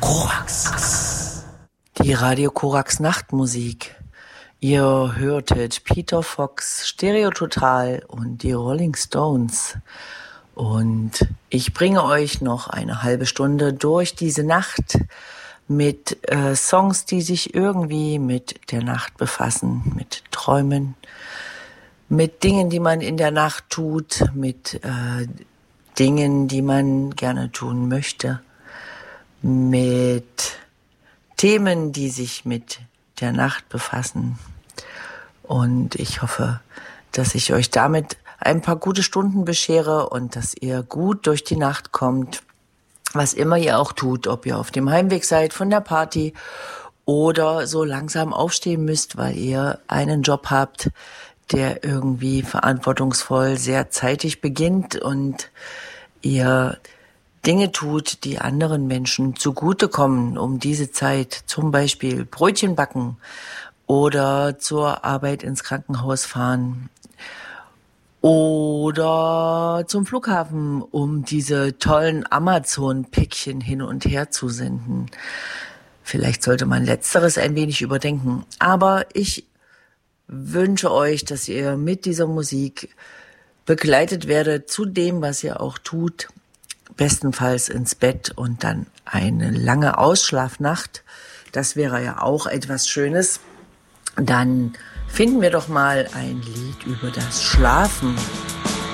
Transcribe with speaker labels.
Speaker 1: Korax. Die Radio Korax Nachtmusik. Ihr hörtet Peter Fox, Stereo Total und die Rolling Stones. Und ich bringe euch noch eine halbe Stunde durch diese Nacht mit Songs, die sich irgendwie mit der Nacht befassen, mit Träumen, mit Dingen, die man in der Nacht tut, mit Dingen, die man gerne tun möchte, mit Themen, die sich mit der Nacht befassen. Und ich hoffe, dass ich euch damit ein paar gute Stunden beschere und dass ihr gut durch die Nacht kommt, was immer ihr auch tut, ob ihr auf dem Heimweg seid von der Party oder so langsam aufstehen müsst, weil ihr einen Job habt, der irgendwie verantwortungsvoll sehr zeitig beginnt und ihr Dinge tut, die anderen Menschen zugutekommen, um diese Zeit, zum Beispiel Brötchen backen oder zur Arbeit ins Krankenhaus fahren oder zum Flughafen, um diese tollen Amazon-Päckchen hin und her zu senden. Vielleicht sollte man Letzteres ein wenig überdenken, aber ich wünsche euch, dass ihr mit dieser Musik begleitet werdet zu dem, was ihr auch tut, bestenfalls ins Bett und dann eine lange Ausschlafnacht. Das wäre ja auch etwas Schönes. Dann finden wir doch mal ein Lied über das Schlafen.